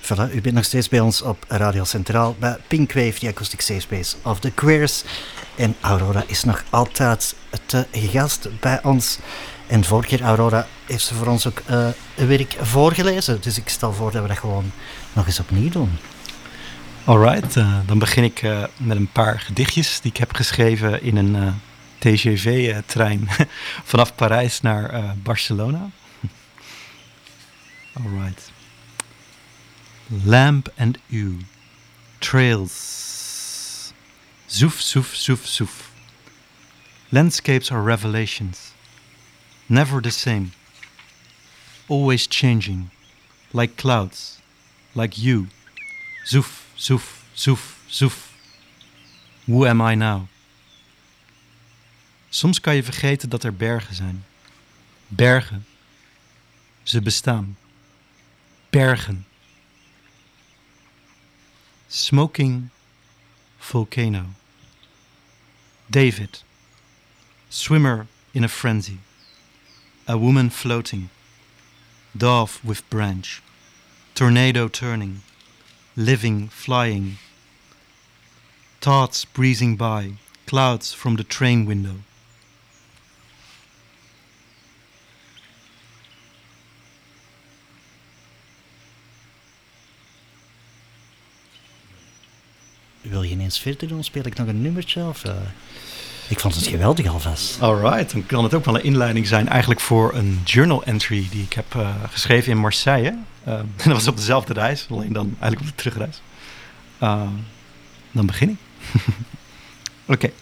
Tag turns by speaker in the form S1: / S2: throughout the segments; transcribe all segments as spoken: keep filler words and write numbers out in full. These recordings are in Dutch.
S1: Voilà, u bent nog steeds bij ons op Radio Centraal bij Pinkwave, The Acoustic Safe Space of the Queers. En Aurora is nog altijd te gast bij ons. En vorige keer, Aurora, heeft ze voor ons ook uh, een werk voorgelezen. Dus ik stel voor dat we dat gewoon nog eens opnieuw doen.
S2: Alright, uh, dan begin ik uh, met een paar gedichtjes die ik heb geschreven in een uh, T G V-trein vanaf Parijs naar uh, Barcelona. Alright. Lamp and ewe, trails, zoef, zoef, zoef, zoef. Landscapes are revelations, never the same, always changing, like clouds, like you. Zoef, zoef, zoef, zoef. Who am I now? Soms kan je vergeten dat er bergen zijn. Bergen. Ze bestaan. Bergen. Smoking volcano. David. Swimmer in a frenzy. A woman floating. Dove with branch. Tornado turning. Living, flying. Thoughts breezing by. Clouds from the train window.
S1: Wil je ineens verder doen? Speel ik nog een nummertje? Of, uh... Ik vond het geweldig alvast.
S2: Alright, dan kan het ook wel een inleiding zijn eigenlijk voor een journal entry die ik heb uh, geschreven in Marseille. Uh, dat was op dezelfde reis, alleen dan eigenlijk op de terugreis. Uh, dan begin ik. Oké. Okay.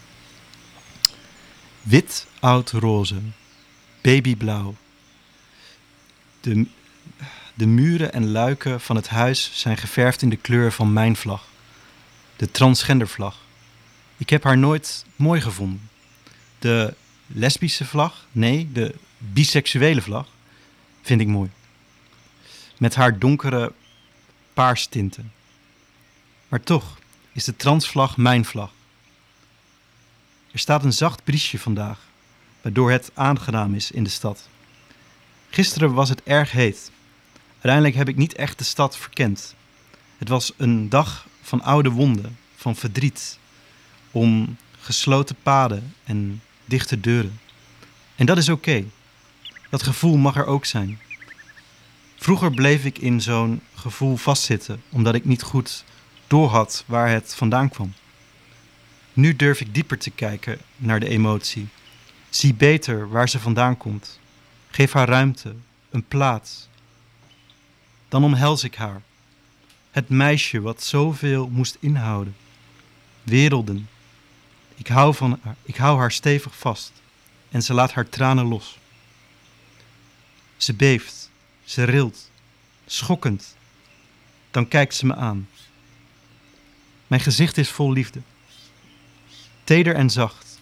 S2: Wit, oud, roze. Babyblauw. De, de muren en luiken van het huis zijn geverfd in de kleur van mijn vlag. De transgendervlag. Ik heb haar nooit mooi gevonden. De lesbische vlag, nee, de biseksuele vlag, vind ik mooi. Met haar donkere paarstinten. Maar toch is de transvlag mijn vlag. Er staat een zacht briesje vandaag, waardoor het aangenaam is in de stad. Gisteren was het erg heet. Uiteindelijk heb ik niet echt de stad verkend. Het was een dag van oude wonden, van verdriet, om gesloten paden en dichte deuren. En dat is oké. Okay. Dat gevoel mag er ook zijn. Vroeger bleef ik in zo'n gevoel vastzitten, omdat ik niet goed doorhad waar het vandaan kwam. Nu durf ik dieper te kijken naar de emotie. Zie beter waar ze vandaan komt. Geef haar ruimte, een plaats. Dan omhels ik haar. Het meisje wat zoveel moest inhouden. Werelden. Ik hou van haar, ik hou haar stevig vast en ze laat haar tranen los. Ze beeft, ze rilt, schokkend. Dan kijkt ze me aan. Mijn gezicht is vol liefde. Teder en zacht.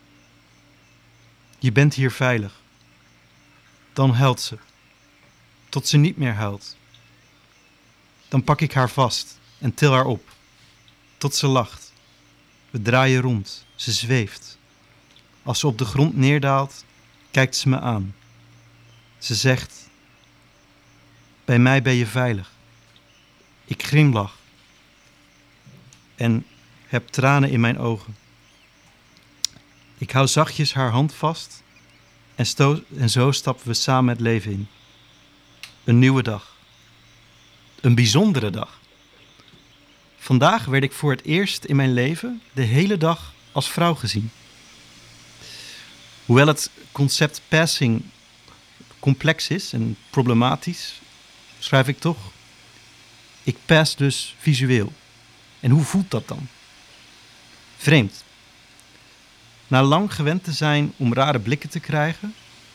S2: Je bent hier veilig. Dan huilt ze, tot ze niet meer huilt. Dan pak ik haar vast en til haar op, tot ze lacht. We draaien rond, ze zweeft. Als ze op de grond neerdaalt, kijkt ze me aan. Ze zegt, bij mij ben je veilig. Ik grimlach en heb tranen in mijn ogen. Ik hou zachtjes haar hand vast en, sto- en zo stappen we samen het leven in. Een nieuwe dag. Een bijzondere dag. Vandaag werd ik voor het eerst in mijn leven de hele dag als vrouw gezien. Hoewel het concept passing complex is en problematisch, schrijf ik toch, ik pass dus visueel. En hoe voelt dat dan? Vreemd. Na lang gewend te zijn om rare blikken te krijgen,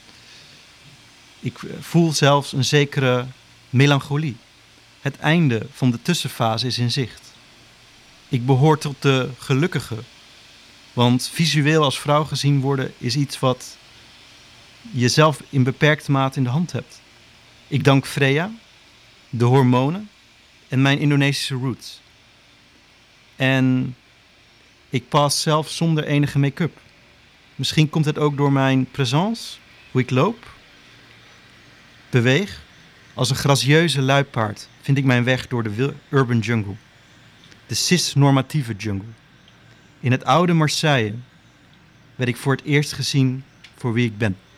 S2: ik voel zelfs een zekere melancholie. Het einde van de tussenfase is in zicht. Ik behoor tot de gelukkigen, want visueel als vrouw gezien worden is iets wat je zelf in beperkte mate in de hand hebt. Ik dank Freya, de hormonen en mijn Indonesische roots. En ik pas zelf zonder enige make-up. Misschien komt het ook door mijn présence, hoe ik loop, beweeg Als een gracieuze luipaard vind ik mijn weg door de wil- urban jungle. De cis-normatieve jungle. In het oude Marseille werd ik voor het eerst gezien voor wie ik ben.